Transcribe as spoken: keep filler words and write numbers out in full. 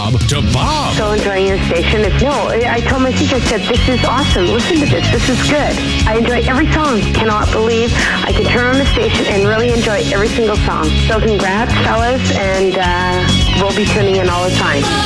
Bob to Bob. So enjoying your station. It's, no, I told my sister, I said, this is awesome. Listen to this. This is good. I enjoy every song. Cannot believe I can turn on the station and really enjoy every single song. So congrats, fellas, and uh, we'll be tuning in all the time.